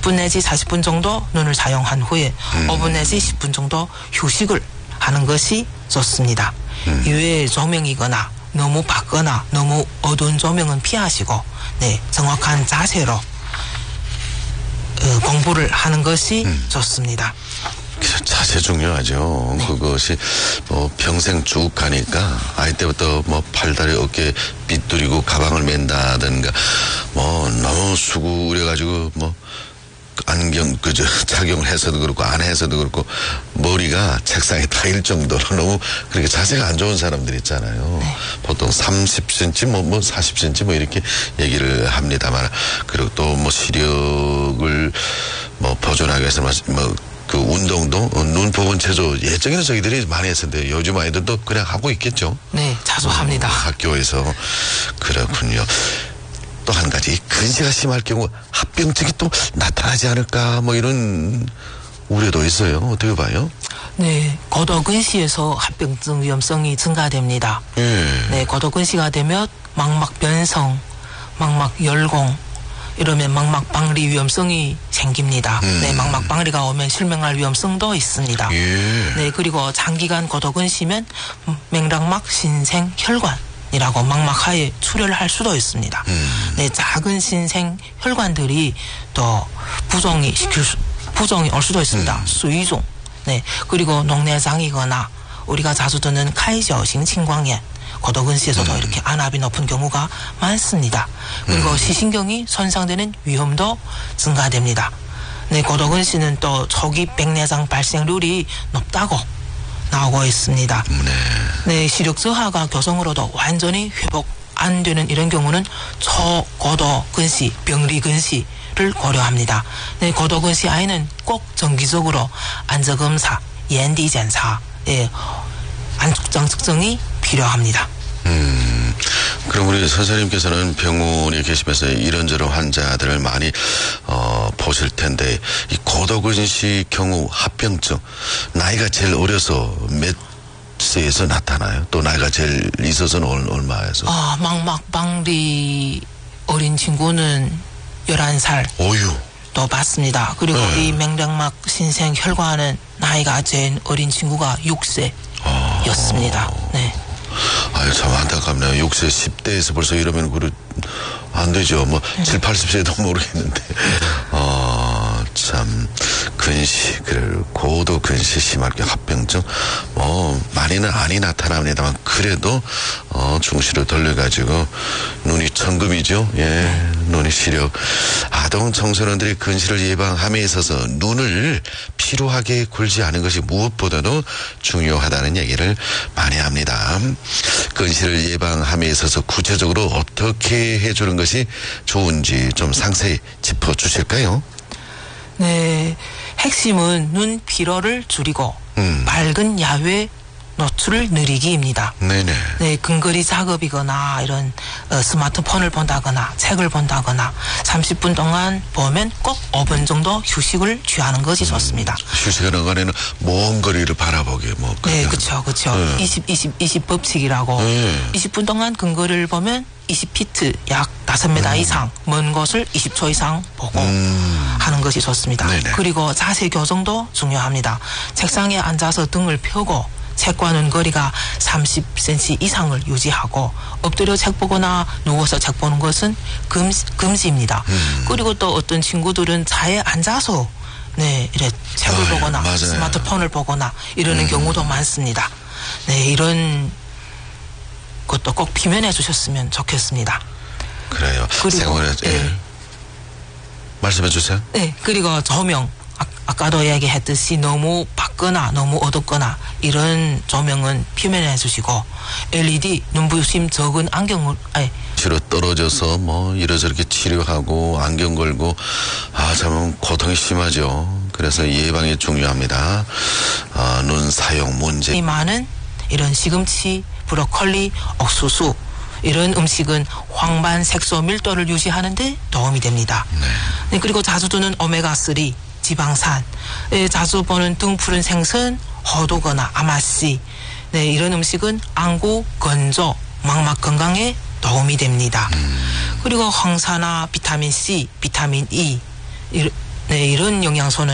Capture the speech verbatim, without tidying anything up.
분 내지 사십 분 정도 눈을 사용한 후에 음. 오 분 내지 십 분 정도 휴식을 하는 것이 좋습니다. 음. 이외에 조명이거나 너무 밝거나 너무 어두운 조명은 피하시고 네, 정확한 자세로 어, 공부를 하는 것이 음. 좋습니다. 자세 중요하죠. 네. 그것이 뭐 평생 쭉 가니까 아이 때부터 뭐 팔다리 어깨 빗두리고 가방을 맨다든가 뭐 너무 수구려가지고 뭐 안경 그저 착용을 해서도 그렇고 안 해서도 그렇고 머리가 책상에 닿을 정도로 너무 그렇게 자세가 안 좋은 사람들 있잖아요. 네. 보통 삼십 센티미터 뭐, 뭐 사십 센티미터 뭐 이렇게 얘기를 합니다만 그리고 또 뭐 시력을 뭐 보존하기 위해서 뭐 그 운동도 눈 보건 체조 예전에는 저희들이 많이 했었는데 요즘 아이들도 그냥 하고 있겠죠. 네, 자주 합니다. 어, 학교에서 그렇군요. 또 한 가지 근시가 심할 경우 합병증이 또 나타나지 않을까 뭐 이런 우려도 있어요. 어떻게 봐요? 네, 고도근시에서 합병증 위험성이 증가됩니다. 예. 네, 고도근시가 되면 망막 변성, 망막 열공 이러면 망막 방리 위험성이 생깁니다. 음. 네, 망막 방리가 오면 실명할 위험성도 있습니다. 예. 네, 그리고 장기간 고도근시면 맥락막 신생 혈관 이라고 망막하에 출혈을 할 수도 있습니다. 음. 네, 작은 신생 혈관들이 또 부종이 시킬 수, 부종이 올 수도 있습니다. 음. 수의종. 네, 그리고 녹내장이거나 우리가 자주 듣는 카이저型青光眼, 고도근시에서도 음. 이렇게 안압이 높은 경우가 많습니다. 그리고 음. 시신경이 손상되는 위험도 증가됩니다. 네, 고도근시는 또 초기 백내장 발생률이 높다고 나오고 있습니다. 네. 네, 시력 저하가 교성으로도 완전히 회복 안 되는 이런 경우는 초고도근시, 병리근시를 고려합니다. 네, 고도근시 아이는 꼭 정기적으로 안저검사, 옌디检查, 예, 안축장 측정이 필요합니다. 음, 그럼 우리 선생님께서는 병원에 계시면서 이런저런 환자들을 많이 어, 보실 텐데 이 고도근시 경우 합병증 나이가 제일 어려서 몇 세에서 나타나요? 또 나이가 제일 있어서는 얼마에서? 아, 망막방리 어린 친구는 열한 살. 오유. 또 맞습니다. 그리고 네. 이 맥락막 신생 혈관은 나이가 제일 어린 친구가 육 세였습니다. 아. 네. 아유, 참 안타깝네요. 육 세, 십 대에서 벌써 이러면, 그래, 안 되죠. 뭐, 네. 칠, 팔십 세도 모르겠는데. 어, 참, 근시, 그래, 고도 근시, 심하게 합병증, 뭐, 많이는 아니 나타납니다만, 그래도, 어, 중시를 돌려가지고, 눈이 천금이죠. 예, 네. 눈이 시력. 아동 청소년들이 근시를 예방함에 있어서 눈을 피로하게 굴지 않은 것이 무엇보다도 중요하다는 얘기를 많이 합니다. 근시를 예방함에 있어서 구체적으로 어떻게 해주는 것이 좋은지 좀 상세히 짚어주실까요? 네, 핵심은 눈 피로를 줄이고 음. 밝은 야외 노출을 느리기입니다. 네네. 네, 근거리 작업이거나 이런 어, 스마트폰을 본다거나 책을 본다거나 삼십 분 동안 보면 꼭 오 분 정도 휴식을 취하는 것이 음, 좋습니다. 휴식하는 간에는 먼 거리를 바라보게 뭐. 네, 그렇죠, 그렇죠. 네. 이십, 이십, 이십 법칙이라고 네. 이십 분 동안 근거리를 보면 이십 피트 약 다섯 미터 음. 이상 먼 곳을 이십 초 이상 보고 음. 하는 것이 좋습니다. 네네. 그리고 자세 교정도 중요합니다. 책상에 앉아서 등을 펴고 책과 눈 거리가 삼십 센티미터 이상을 유지하고 엎드려 책 보거나 누워서 책 보는 것은 금, 금지입니다. 음. 그리고 또 어떤 친구들은 차에 앉아서 네, 이래 책을 어이, 보거나 맞아요. 스마트폰을 보거나 이러는 음. 경우도 많습니다. 네, 이런 것도 꼭 비면해 주셨으면 좋겠습니다. 그래요. 생활에 네. 예. 말씀해 주세요. 네, 그리고 조명. 아, 아까도 이야기했듯이 너무 밝거나 너무 어둡거나 이런 조명은 피면해 주시고 엘이디 눈부심 적은 안경을 아니 치료 떨어져서 뭐 이러저렇게 치료하고 안경 걸고 아 참 고통이 심하죠. 그래서 예방이 중요합니다. 아, 눈 사용 문제. 이 많은 이런 시금치, 브로콜리, 옥수수 이런 음식은 황반 색소 밀도를 유지하는 데 도움이 됩니다. 네. 네, 그리고 자주 두는 오메가삼 지방산, 네, 자주 보는 등푸른 생선, 호두거나 아마씨, 네, 이런 음식은 안구, 건조, 망막 건강에 도움이 됩니다. 음. 그리고 황사나 비타민 C, 비타민 E, 네, 네, 이런 영양소는